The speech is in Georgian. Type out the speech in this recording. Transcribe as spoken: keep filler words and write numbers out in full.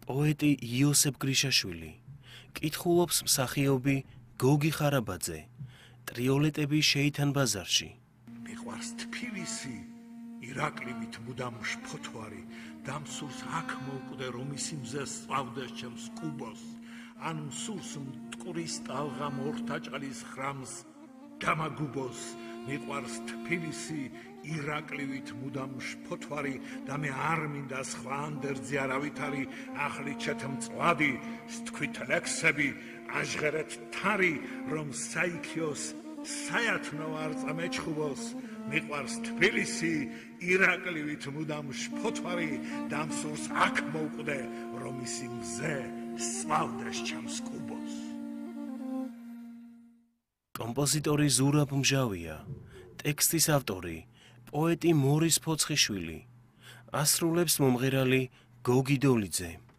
პოეტი იოსებ გრიშაშვილი, კითხულობს მსახიობი გოგი ხარაბაძე, ტრიოლეტები შეითან ბაზარში. მიყვარს თბილისი, ირაკლივით მუდამ შფოთვარი, დამსურს აქ მოვკვდე რომ ისი მზე სწავდეს ჩემს კუბოს, ანუ სურს მტკვრის ტალღამ ორთაჭალის ხრამს გამაგუბოს. მიყვარს თბილისი, ირაკლივით მუდამ შფოთვარი და მე არ მინდა სხვა ანდერძი არავითარი, ახლით შეთმწვადი, სთქვით ლექსები, აჟღერეთ თარი, რომ საიქიოს საათნო არ წამეჩხუბოს. მიყვარს თბილისი, ირაკლივით მუდამ შფოთვარი, დამსურს აქ მოვკვდე, რომ ისი მზე სწავდეს ჩემს კუბოს. კომპოზიტორი ზურაბ მჟავია, ტექსტის ავტორი პოეტი მორის ფოცხიშვილი, ასრულებს მომღერალი გოგი დოლიძე.